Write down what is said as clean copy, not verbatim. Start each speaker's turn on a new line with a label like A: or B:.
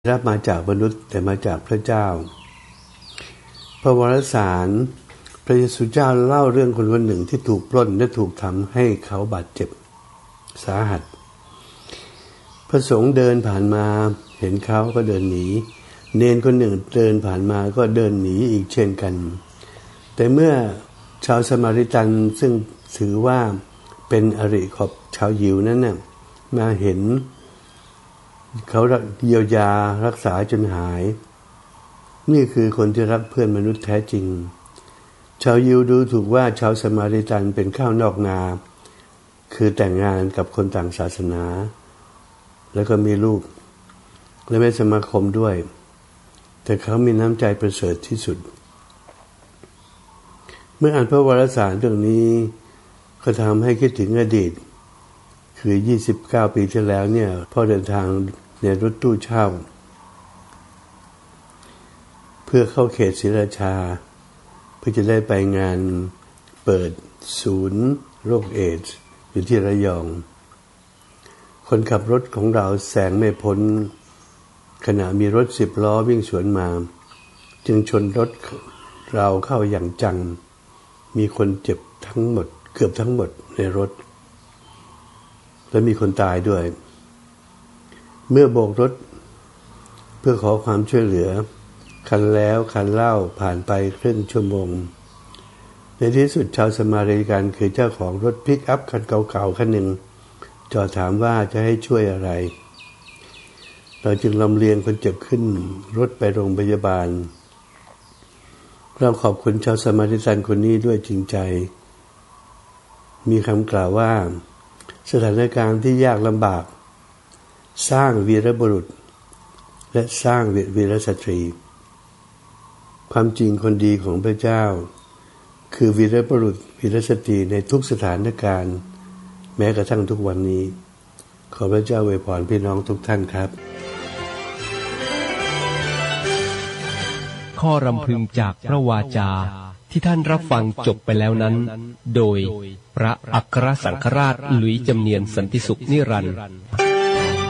A: รับมาจากมนุษย์แต่มาจากพระเจ้าพระวรสารพระเยซูเจ้าเล่าเรื่องคนคนหนึ่งที่ถูกปล้นและถูกทำให้เขาบาดเจ็บสาหัสพระสงฆ์เดินผ่านมาเห็นเขาก็เดินหนีเณรคนหนึ่งเดินผ่านมาก็เดินหนีอีกเช่นกันแต่เมื่อชาวสมาริตันซึ่งถือว่าเป็นอริของชาวยิวนั้นน่ะมาเห็นเขาเยียวยารักษาจนหายนี่คือคนที่รักเพื่อนมนุษย์แท้จริงชาวยิวดูถูกว่าชาวสมาริตันเป็นข้าวนอกนาคือแต่งงานกับคนต่างศาสนาแล้วก็มีลูกและไม่สมาคมด้วยแต่เขามีน้ำใจประเสริฐที่สุดเมื่ออ่านพระวารสารเรื่องนี้ก็ทำให้คิดถึงอดีตคือ29 ปีที่แล้วเนี่ยพ่อเดินทางในรถตู้เช่าเพื่อเข้าเขตศรีราชาเพื่อจะได้ไปงานเปิดศูนย์โรคเอดส์อยู่ที่ระยองคนขับรถของเราแซงไม่พ้นขณะมีรถ10 ล้อวิ่งสวนมาจึงชนรถเราเข้าอย่างจังมีคนเจ็บทั้งหมดเกือบทั้งหมดในรถและมีคนตายด้วยเมื่อโบกรถเพื่อขอความช่วยเหลือคันแล้วคันเล่าผ่านไปครึ่งชั่วโมงในที่สุดชาวสมาริกันคือเจ้าของรถพิกอัพคันเก่าๆคันหนึ่งจอดถามว่าจะให้ช่วยอะไรเราจึงลำเลียงคนเจ็บขึ้นรถไปโรงพยาบาลเราขอบคุณชาวสมาริตันคนนี้ด้วยจริงใจมีคำกล่าวว่าสถานการณ์ที่ยากลำบากสร้างวีรบุรุษและสร้างวีรสตรีความจริงคนดีของพระเจ้าคือวีรบุรุษวีรสตรีในทุกสถานการณ์แม้กระทั่งทุกวันนี้ขอพระเจ้าอวยพรพี่น้องทุกท่านครับ
B: ข้อรำพึงจากพระวาจาที่ท่านรับฟังจบไปแล้วนั้นโดยพระอัครสังฆราชหลุยส์จำเนียนสันติสุขนิรันดร์